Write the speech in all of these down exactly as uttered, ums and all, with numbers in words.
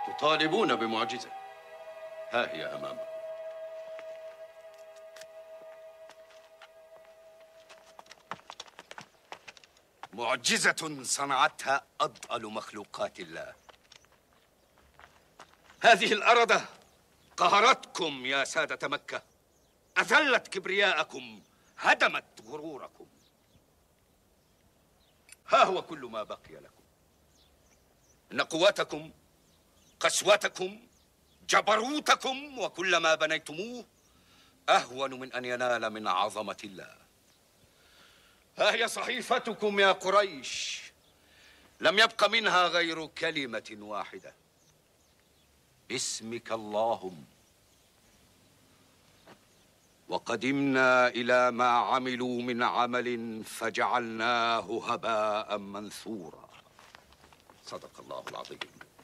تطالبون بمعجزة، ها هي أمامكم. معجزة صنعتها أضأل مخلوقات الله. هذه الأرض قهرتكم يا سادة مكة، أذلت كبرياءكم، هدمت غروركم. ها هو كل ما بقي لكم. إن قوتكم، قسوتكم، جبروتكم وكل ما بنيتموه أهون من أن ينال من عظمة الله. ها هي صحيفتكم يا قريش، لم يبق منها غير كلمة واحدة: باسمك اللهم. وقدمنا إلى ما عملوا من عمل فجعلناه هباء منثورا. صدق الله العظيم.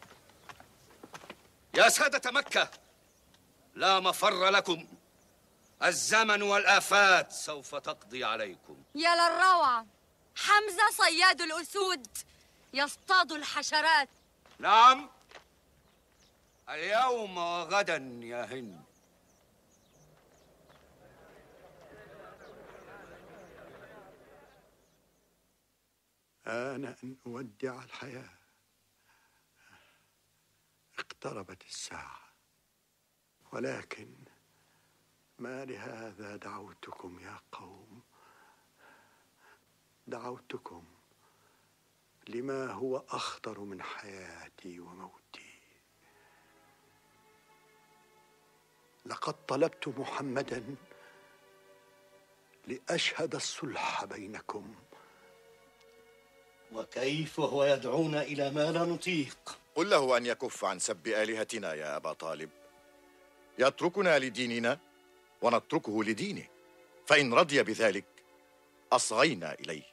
يا سادة مكة، لا مفر لكم، الزمن والآفات سوف تقضي عليكم. يا للروعة، حمزة صياد الأسود يصطاد الحشرات. نعم، اليوم وغدا يا هند. آن أن أودع الحياة، اقتربت الساعة، ولكن ما لهذا دعوتكم يا قوم، دعوتكم لما هو أخطر من حياتي وموتي. لقد طلبت محمدا لأشهد الصلح بينكم. وكيف هو يدعونا إلى ما لا نطيق؟ قل له أن يكف عن سب آلهتنا يا أبا طالب، يتركنا لديننا ونتركه لدينه، فإن رضي بذلك أصغينا إليه.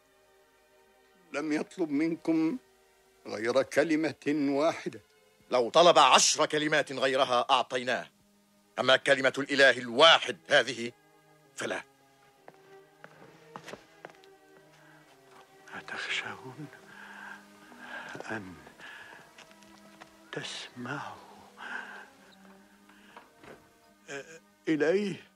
لم يطلب منكم غير كلمة واحدة. لو طلب عشر كلمات غيرها أعطيناه، أما كلمة الإله الواحد هذه فلا. أتخشون أن تسمعوا إليه؟